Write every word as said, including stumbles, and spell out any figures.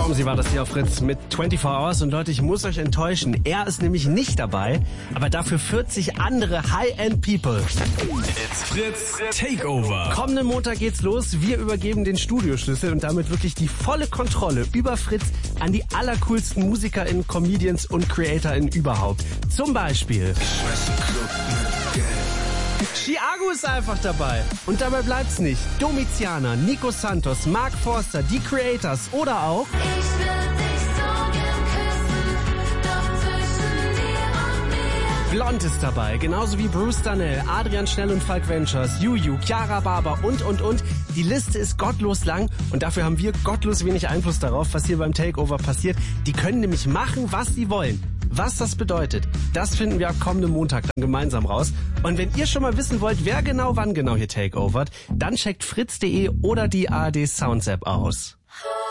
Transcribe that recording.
Stormzy war das hier auf Fritz mit vierundzwanzig Hours. Und Leute, ich muss euch enttäuschen. Er ist nämlich nicht dabei, aber dafür vierzig andere High-End-People. It's Fritz Takeover. Kommenden Montag geht's los. Wir übergeben den Studioschlüssel und damit wirklich die volle Kontrolle über Fritz an die allercoolsten MusikerInnen, Comedians und CreatorInnen überhaupt. Zum Beispiel Chiago ist einfach dabei. Und dabei bleibt's nicht. Domiziana, Nico Santos, Mark Forster, die Creators oder auch Ich will dich so gern küssen, doch zwischen dir und mir. Blond ist dabei, genauso wie Bruce Danell, Adrian Schnell und Falk Ventures, Juju, Chiara Barber und, und, und. Die Liste ist gottlos lang und dafür haben wir gottlos wenig Einfluss darauf, was hier beim Takeover passiert. Die können nämlich machen, was sie wollen. Was das bedeutet, das finden wir am kommenden Montag dann gemeinsam raus. Und wenn ihr schon mal wissen wollt, wer genau wann genau hier takeovert, dann checkt fritz punkt de oder die A R D Sounds App aus.